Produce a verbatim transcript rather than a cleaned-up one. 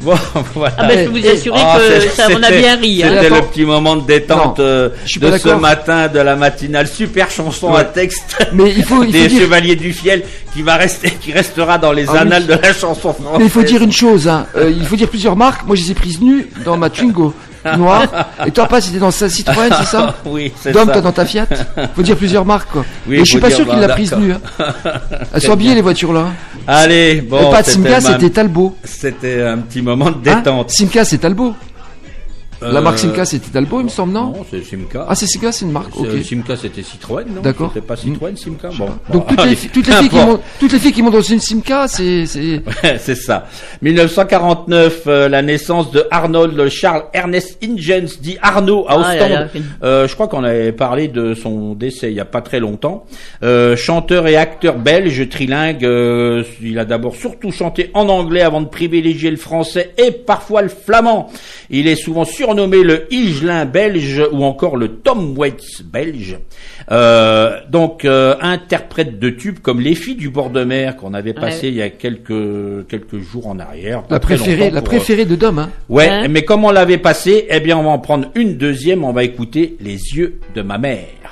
Bon, voilà. Ah ben, je peux vous assurer Ah, que c'est- ça, on a c'était- bien ri. hein. C'était Attends. le petit moment de détente Non, euh, je suis de pas ce d'accord. matin de la matinale. Super chanson Ouais. à texte Mais il faut, il faut des dire, Chevaliers du Fiel qui va rester, qui restera dans les Ah oui. annales de la chanson française. mais il faut dire une chose, hein. Euh, il faut dire plusieurs marques. Moi, je les ai prises nues dans ma Twingo noire. Et toi, pas, c'était dans sa Citroën, c'est ça? Oui, c'est Dom, ça. toi, dans ta Fiat. Faut dire plusieurs marques, quoi. Oui, Et je suis faut pas dire, sûr bah, qu'il l'a prise d'accord. nue, hein. Elles sont habillées, les voitures, là. Allez, bon, Et pas de c'était Simca, ma- c'était Talbot. c'était un petit moment de Hein détente. Simca, c'est Talbot. La Euh, marque Simca, c'était Talbot, il me semble, non? Non, c'est Simca. Ah, c'est Simca, c'est une marque, ok. C'est- Simca, c'était Citroën, non? D'accord. C'était pas Citroën, Simca. Bon. Donc, Bon, toutes les, allez, fi- toutes les filles qui n'importe. montent, toutes les filles qui montent dans une Simca, c'est, c'est, Ouais, c'est ça. mille neuf cent quarante-neuf, euh, la naissance de Arnold Charles Ernest Ingens, dit Arnaud, à Ah, Ostende. là, là. Euh, je crois qu'on avait parlé de son décès il y a pas très longtemps. Euh, chanteur et acteur belge, trilingue. Euh, il a d'abord surtout chanté en anglais avant de privilégier le français et parfois le flamand. Il est souvent surnommé le Higelin belge ou encore le Tom Waits belge. Euh, donc euh, interprète de tubes comme Les filles du bord de mer qu'on avait passé Ouais. il y a quelques quelques jours en arrière. Pas la très préférée, longtemps la pour, préférée de Dom, hein. euh, Ouais, Hein mais comme on l'avait passé, eh bien on va en prendre une deuxième. On va écouter Les yeux de ma mère.